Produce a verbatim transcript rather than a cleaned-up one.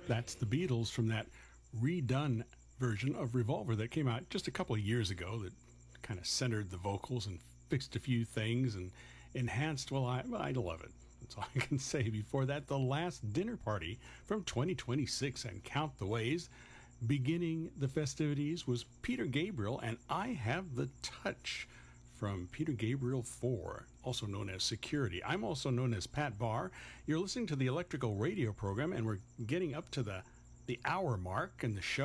That's the Beatles from that redone version of Revolver that came out just a couple of years ago that kind of centered the vocals and fixed a few things and enhanced, well, I, well, I love it. That's all I can say. Before that, The Last Dinner Party from twenty twenty-six and Count the Ways. Beginning the festivities was Peter Gabriel and I Have the Touch from Peter Gabriel four, also known as Security. I'm also known as Pat Barr. You're listening to the Electrical Radio program, and we're getting up to the, the hour mark in the show.